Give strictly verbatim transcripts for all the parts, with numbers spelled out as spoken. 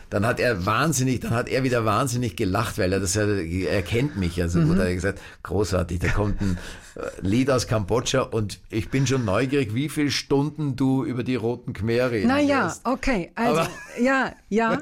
dann hat er wahnsinnig, dann hat er wieder wahnsinnig gelacht, weil er das ja, er kennt mich, also mhm. Oder er hat gesagt, großartig, da kommt ein Lied aus Kambodscha und ich bin schon neugierig, wie viele Stunden du über die Roten Khmer reden Naja, wirst. okay, also, aber ja, ja,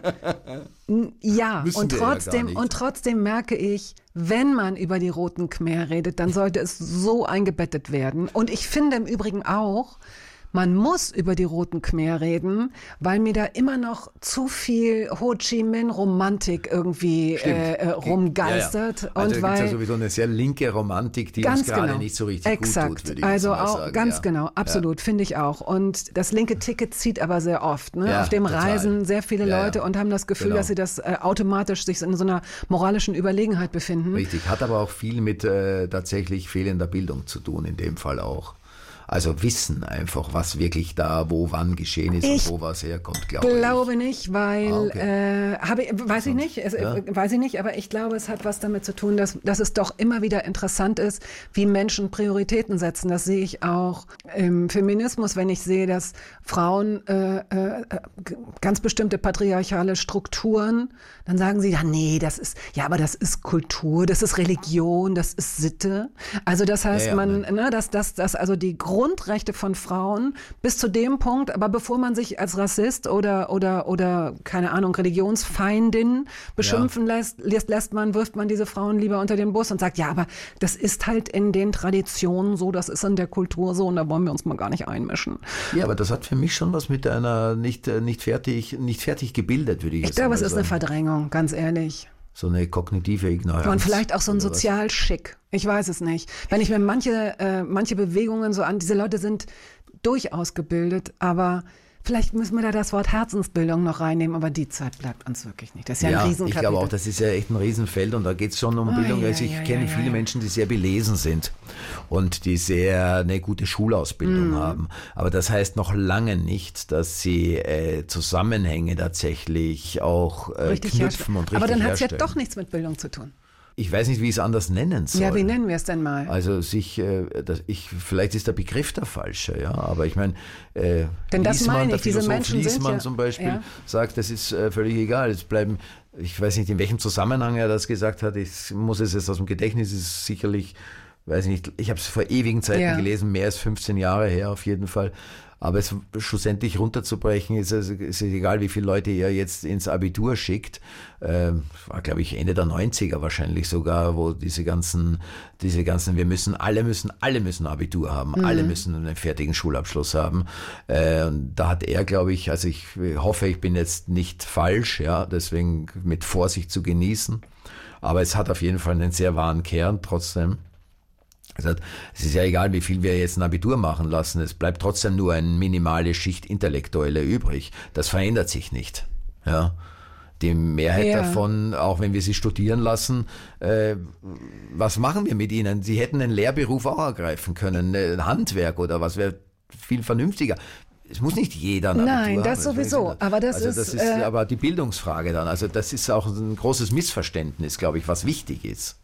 ja, und trotzdem, ja und trotzdem merke ich, wenn man über die Roten Khmer redet, dann sollte es so eingebettet werden. Und ich finde im Übrigen auch, man muss über die Roten Khmer reden, weil mir da immer noch zu viel Ho Chi Minh Romantik irgendwie äh, rumgeistert. Ja, ja. Also und da weil gibt es ja sowieso eine sehr linke Romantik, die uns gerade genau. nicht so richtig Exakt. gut tut, würde ich also mal auch sagen. Ganz ja. genau, absolut, ja. finde ich auch. Und das linke Ticket zieht aber sehr oft. Ne? Ja, Auf dem total. Reisen sehr viele ja, Leute ja. und haben das Gefühl, genau. dass sie das äh, automatisch sich in so einer moralischen Überlegenheit befinden. Richtig, hat aber auch viel mit äh, tatsächlich fehlender Bildung zu tun, in dem Fall auch. Also wissen einfach, was wirklich da, wo, wann geschehen ist ich und wo was herkommt, glaube ich. glaube nicht, weil, ah, okay. äh, habe, weiß Sonst, ich nicht, es, ja? weiß ich nicht, aber ich glaube, es hat was damit zu tun, dass, dass es doch immer wieder interessant ist, wie Menschen Prioritäten setzen. Das sehe ich auch im Feminismus, wenn ich sehe, dass Frauen äh, äh, ganz bestimmte patriarchale Strukturen, dann sagen sie, ja, nee, das ist, ja, aber das ist Kultur, das ist Religion, das ist Sitte. Also das heißt, ja, ja, man, ne, dass, dass, dass also die Grundrechte von Frauen bis zu dem Punkt, aber bevor man sich als Rassist oder oder oder keine Ahnung Religionsfeindin beschimpfen ja. lässt, lässt, lässt man, wirft man diese Frauen lieber unter den Bus und sagt, ja, aber das ist halt in den Traditionen so, das ist in der Kultur so und da wollen wir uns mal gar nicht einmischen. Ja, aber das hat für mich schon was mit einer nicht nicht fertig nicht fertig gebildet, würde ich, ich jetzt glaube, mal es ist sagen. Eine Verdrängung, ganz ehrlich. So eine kognitive Ignoranz. Und vielleicht auch so ein Sozialschick. Ich weiß es nicht. Wenn ich mir manche, äh, manche Bewegungen so an, diese Leute sind durchaus gebildet, aber vielleicht müssen wir da das Wort Herzensbildung noch reinnehmen, aber die Zeit bleibt uns wirklich nicht. Das ist ja, ja ein Riesenkapitel. Ich glaube auch, das ist ja echt ein Riesenfeld und da geht es schon um oh, Bildung. Ja, also ich ja, kenne ja, viele ja. Menschen, die sehr belesen sind und die sehr eine gute Schulausbildung mm. haben. Aber das heißt noch lange nicht, dass sie äh, Zusammenhänge tatsächlich auch äh, knüpfen herstellen. und richtig Aber dann hat es ja herstellen. doch nichts mit Bildung zu tun. Ich weiß nicht, wie ich es anders nennen soll. Ja, wie nennen wir es denn mal? Also sich, äh, das, ich, vielleicht ist der Begriff der falsche, ja, aber ich meine, äh, Denn das Liesmann, meine der ich, diese Philosoph Menschen Liesmann sind ja, zum Beispiel ja. sagt, das ist äh, völlig egal, es bleiben, ich weiß nicht, in welchem Zusammenhang er das gesagt hat, ich muss es jetzt aus dem Gedächtnis, es ist sicherlich, weiß nicht, ich habe es vor ewigen Zeiten ja. gelesen, mehr als fünfzehn Jahre her auf jeden Fall. Aber es schlussendlich runterzubrechen, ist es ist egal, wie viele Leute ihr jetzt ins Abitur schickt. Ähm, war, glaube ich, Ende der neunziger wahrscheinlich sogar, wo diese ganzen, diese ganzen, wir müssen, alle müssen, alle müssen Abitur haben, mhm. alle müssen einen fertigen Schulabschluss haben. Äh, und da hat er, glaube ich, also ich hoffe, ich bin jetzt nicht falsch, ja, deswegen mit Vorsicht zu genießen. Aber es hat auf jeden Fall einen sehr wahren Kern trotzdem. Also, es ist ja egal, wie viel wir jetzt ein Abitur machen lassen, es bleibt trotzdem nur eine minimale Schicht Intellektuelle übrig. Das verändert sich nicht. Ja. Die Mehrheit ja. davon, auch wenn wir sie studieren lassen, äh, was machen wir mit ihnen? Sie hätten einen Lehrberuf auch ergreifen können, ein Handwerk oder was wäre viel vernünftiger. Es muss nicht jeder ein Abitur Nein, das haben, sowieso. Aber das also ist, das ist äh, aber die Bildungsfrage dann. Also das ist auch ein großes Missverständnis, glaube ich, was wichtig ist.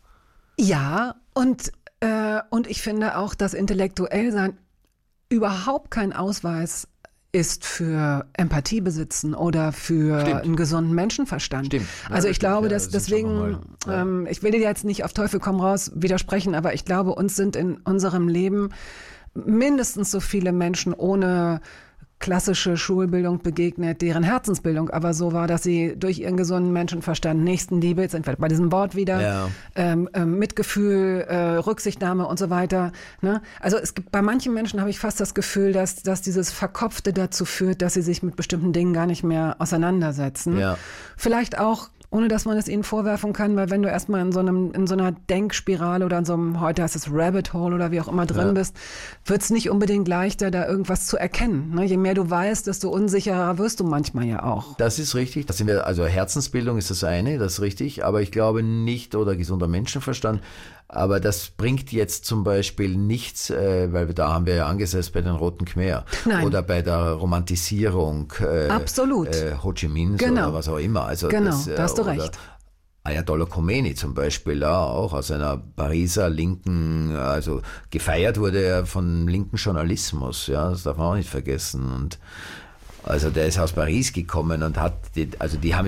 Ja, und Und ich finde auch, dass Intellektuellsein überhaupt kein Ausweis ist für Empathie besitzen oder für Stimmt. einen gesunden Menschenverstand. Stimmt. Ja, also ich das glaube, stimmt. Ja, dass das deswegen, mal, ja. ähm, ich will dir jetzt nicht auf Teufel komm raus widersprechen, aber ich glaube, uns sind in unserem Leben mindestens so viele Menschen ohne klassische Schulbildung begegnet, deren Herzensbildung aber so war, dass sie durch ihren gesunden Menschenverstand, Nächstenliebe, jetzt sind wir bei diesem Wort wieder, ja. ähm, ähm, Mitgefühl, äh, Rücksichtnahme und so weiter. Ne? Also es gibt bei manchen Menschen habe ich fast das Gefühl, dass, dass dieses Verkopfte dazu führt, dass sie sich mit bestimmten Dingen gar nicht mehr auseinandersetzen. Ja. Vielleicht auch ohne dass man es ihnen vorwerfen kann, weil wenn du erstmal in so einem, in so einer Denkspirale oder in so einem, heute heißt es Rabbit Hole oder wie auch immer drin ja. bist, wird es nicht unbedingt leichter, da irgendwas zu erkennen. Ne? Je mehr du weißt, desto unsicherer wirst du manchmal ja auch. Das ist richtig. Das sind wir, also Herzensbildung ist das eine, das ist richtig, aber ich glaube nicht, oder gesunder Menschenverstand, aber das bringt jetzt zum Beispiel nichts, äh, weil wir, da haben wir ja angesetzt bei den Roten Khmer. Nein. Oder bei der Romantisierung äh, Absolut. Äh, Ho Chi Minh genau. oder was auch immer. Also genau, das, äh, da hast du oder recht. Ayatollah Khomeini zum Beispiel, ja, auch aus einer Pariser linken, also gefeiert wurde er von linken Journalismus, ja, das darf man auch nicht vergessen. Und also der ist aus Paris gekommen und hat, die, also die haben